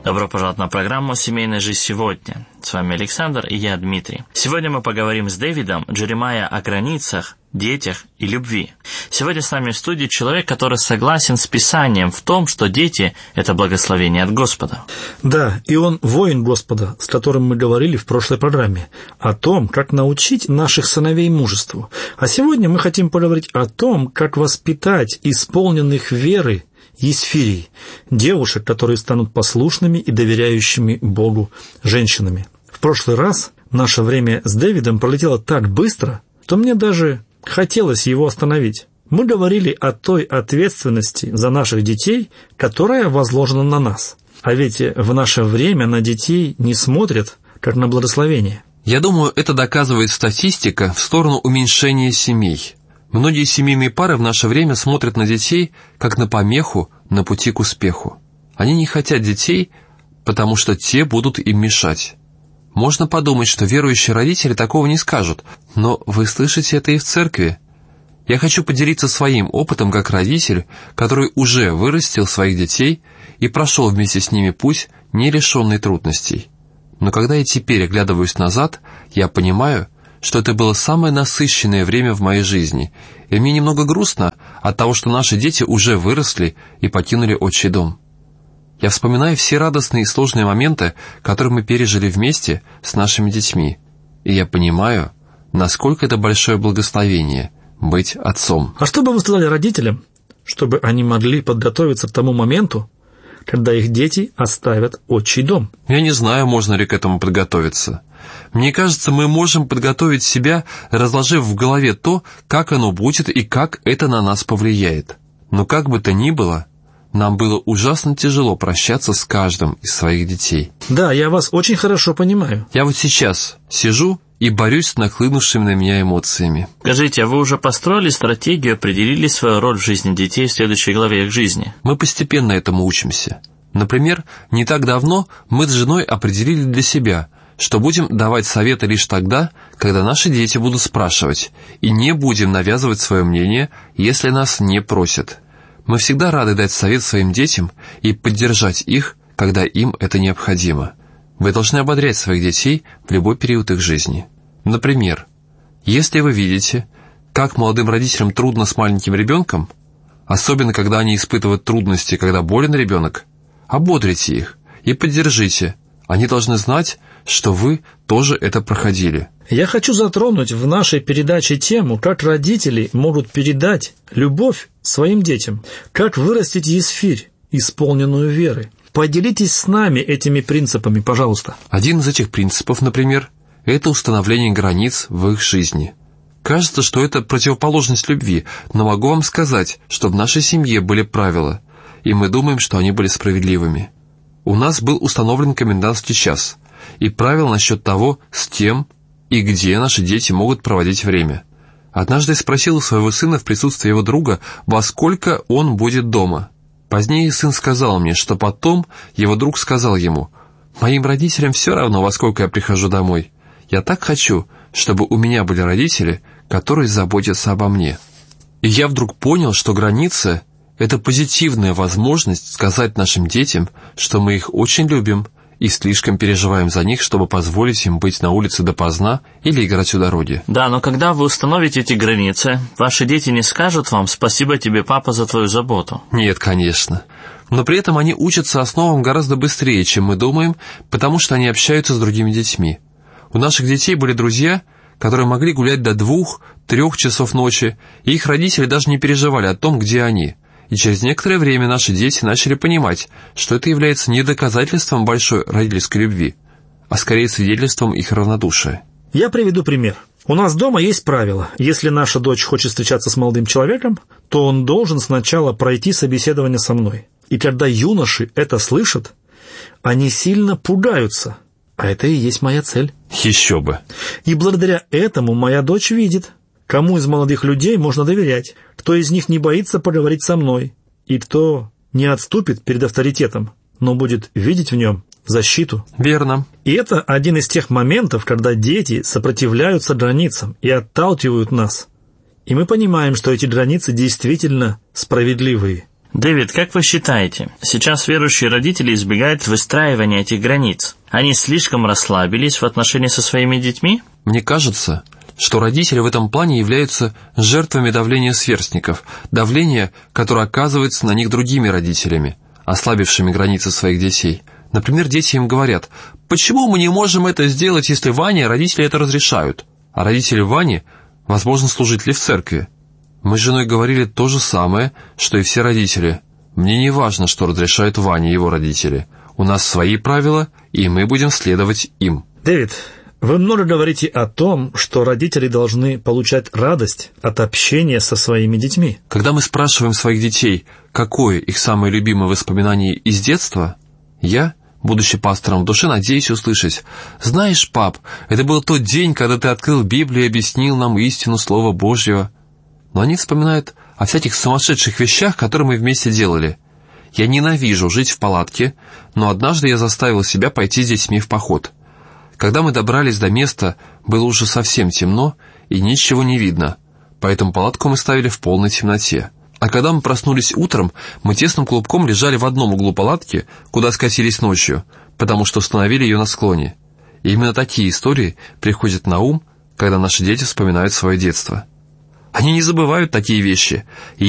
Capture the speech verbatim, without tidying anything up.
Добро пожаловать на программу «Семейная жизнь сегодня». С вами Александр и я, Дмитрий. Сегодня мы поговорим с Дэвидом Джеремайя о границах, детях и любви. Сегодня с нами в студии человек, который согласен с Писанием в том, что дети – это благословение от Господа. Да, и он воин Господа, с которым мы говорили в прошлой программе, о том, как научить наших сыновей мужеству. А сегодня мы хотим поговорить о том, как воспитать исполненных веры Есфирий, девушек, которые станут послушными и доверяющими Богу женщинами. В прошлый раз наше время с Дэвидом пролетело так быстро, что мне даже хотелось его остановить. Мы говорили о той ответственности за наших детей, которая возложена на нас. А ведь в наше время на детей не смотрят, как на благословение. Я думаю, это доказывает статистика в сторону уменьшения семей. Многие семейные пары в наше время смотрят на детей как на помеху на пути к успеху. Они не хотят детей, потому что те будут им мешать. Можно подумать, что верующие родители такого не скажут, но вы слышите это и в церкви. Я хочу поделиться своим опытом как родитель, который уже вырастил своих детей и прошел вместе с ними путь, не лишенный трудностей. Но когда я теперь оглядываюсь назад, я понимаю, что это было самое насыщенное время в моей жизни, и мне немного грустно от того, что наши дети уже выросли и покинули отчий дом. Я вспоминаю все радостные и сложные моменты, которые мы пережили вместе с нашими детьми, и я понимаю, насколько это большое благословение — быть отцом. А что бы вы сказали родителям, чтобы они могли подготовиться к тому моменту, когда их дети оставят отчий дом? Я не знаю, можно ли к этому подготовиться. Мне кажется, мы можем подготовить себя, разложив в голове то, как оно будет и как это на нас повлияет. Но как бы то ни было, нам было ужасно тяжело прощаться с каждым из своих детей. Да, я вас очень хорошо понимаю. Я вот сейчас сижу и борюсь с нахлынувшими на меня эмоциями. Скажите, а вы уже построили стратегию, определили свою роль в жизни детей в следующей главе их жизни? Мы постепенно этому учимся. Например, не так давно мы с женой определили для себя, что будем давать советы лишь тогда, когда наши дети будут спрашивать, и не будем навязывать свое мнение, если нас не просят. Мы всегда рады дать совет своим детям и поддержать их, когда им это необходимо. Вы должны ободрять своих детей в любой период их жизни. Например, если вы видите, как молодым родителям трудно с маленьким ребенком, особенно когда они испытывают трудности, когда болен ребенок, ободрите их и поддержите. Они должны знать, что вы тоже это проходили. Я хочу затронуть в нашей передаче тему, как родители могут передать любовь своим детям, как вырастить Есфирь, исполненную веры. Поделитесь с нами этими принципами, пожалуйста. Один из этих принципов, например, это установление границ в их жизни. Кажется, что это противоположность любви, но могу вам сказать, что в нашей семье были правила, и мы думаем, что они были справедливыми. У нас был установлен комендантский час и правила насчет того, с кем и где наши дети могут проводить время. Однажды я спросил у своего сына в присутствии его друга, во сколько он будет дома. Позднее сын сказал мне, что потом его друг сказал ему: «Моим родителям все равно, во сколько я прихожу домой. Я так хочу, чтобы у меня были родители, которые заботятся обо мне». И я вдруг понял, что граница — это позитивная возможность сказать нашим детям, что мы их очень любим и слишком переживаем за них, чтобы позволить им быть на улице допоздна или играть у дороги. Да, но когда вы установите эти границы, ваши дети не скажут вам «спасибо тебе, папа, за твою заботу». Нет, конечно. Но при этом они учатся основам гораздо быстрее, чем мы думаем, потому что они общаются с другими детьми. У наших детей были друзья, которые могли гулять до двух-трех часов ночи, и их родители даже не переживали о том, где они. И через некоторое время наши дети начали понимать, что это является не доказательством большой родительской любви, а скорее свидетельством их равнодушия. Я приведу пример. У нас дома есть правило. Если наша дочь хочет встречаться с молодым человеком, то он должен сначала пройти собеседование со мной. И когда юноши это слышат, они сильно пугаются. А это и есть моя цель. Еще бы. И благодаря этому моя дочь видит, кому из молодых людей можно доверять, кто из них не боится поговорить со мной, и кто не отступит перед авторитетом, но будет видеть в нем защиту. Верно. И это один из тех моментов, когда дети сопротивляются границам и отталкивают нас. И мы понимаем, что эти границы действительно справедливые. Дэвид, как вы считаете, сейчас верующие родители избегают выстраивания этих границ? Они слишком расслабились в отношении со своими детьми? Мне кажется, что родители в этом плане являются жертвами давления сверстников, давления, которое оказывается на них другими родителями, ослабившими границы своих детей. Например, дети им говорят: «Почему мы не можем это сделать, если Ване родители это разрешают?» А родители Вани, возможно, служители в церкви. Мы с женой говорили то же самое, что и все родители. Мне не важно, что разрешают Ване его родители. У нас свои правила, и мы будем следовать им. Дэвид, вы много говорите о том, что родители должны получать радость от общения со своими детьми. Когда мы спрашиваем своих детей, какое их самое любимое воспоминание из детства, я, будучи пастором в душе, надеюсь услышать: «Знаешь, пап, это был тот день, когда ты открыл Библию и объяснил нам истину Слова Божьего». Но они вспоминают о всяких сумасшедших вещах, которые мы вместе делали. Я ненавижу жить в палатке, но однажды я заставил себя пойти с детьми в поход. Когда мы добрались до места, было уже совсем темно и ничего не видно, поэтому палатку мы ставили в полной темноте. А когда мы проснулись утром, мы тесным клубком лежали в одном углу палатки, куда скатились ночью, потому что установили ее на склоне. И именно такие истории приходят на ум, когда наши дети вспоминают свое детство. Они не забывают такие вещи, и